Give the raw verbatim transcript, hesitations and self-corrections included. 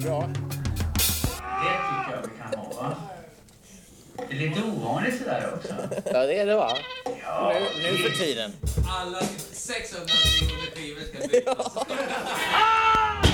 bra. Det tycker jag vi kan ha, va? Det är lite ovanligt sådär också. Ja, det är det, va? Ja, nu, nu för tiden. Alla sexhundra miljoner skivor ska bytas.